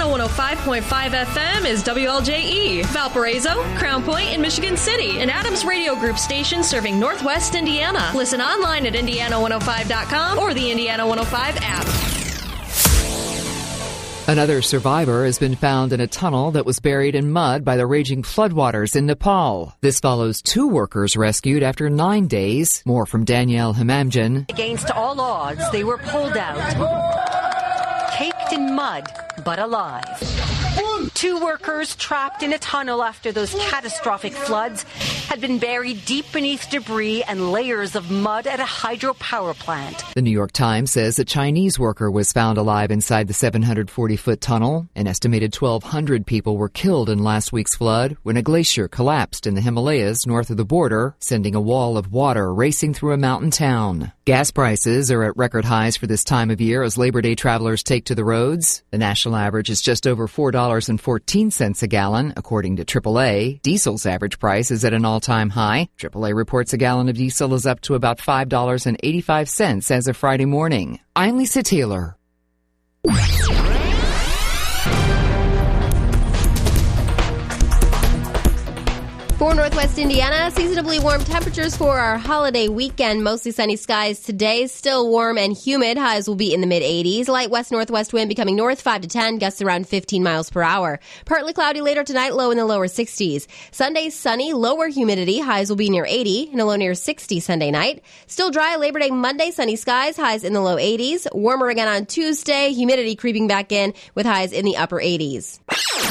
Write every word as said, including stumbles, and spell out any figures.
one oh five point five F M is W L J E, Valparaiso, Crown Point, and Michigan City, an Adams Radio Group station serving Northwest Indiana. Listen online at indiana one oh five dot com or the Indiana one oh five app. Another survivor has been found in a tunnel that was buried in mud by the raging floodwaters in Nepal. This follows two workers rescued after nine days. More from Danielle Himamjan. Against all odds, they were pulled out, caked in mud, but alive. Two workers trapped in a tunnel after those catastrophic floods had been buried deep beneath debris and layers of mud at a hydropower plant. The New York Times says a Chinese worker was found alive inside the seven hundred forty foot tunnel. An estimated twelve hundred people were killed in last week's flood when a glacier collapsed in the Himalayas north of the border, sending a wall of water racing through a mountain town. Gas prices are at record highs for this time of year as Labor Day travelers take to the roads. The national average is just over four dollars and fourteen cents a gallon, according to triple A. Diesel's average price is at an all-time high. triple A reports a gallon of diesel is up to about five dollars and eighty-five cents as of Friday morning. I'm Lisa Taylor. For Northwest Indiana, seasonably warm temperatures for our holiday weekend. Mostly sunny skies today. Still warm and humid. Highs will be in the mid eighties. Light west-northwest wind becoming north five to ten. Gusts around fifteen miles per hour. Partly cloudy later tonight. Low in the lower sixties. Sunday sunny. Lower humidity. Highs will be near eighty. And a low near sixty Sunday night. Still dry Labor Day Monday. Sunny skies. Highs in the low eighties. Warmer again on Tuesday. Humidity creeping back in with highs in the upper eighties.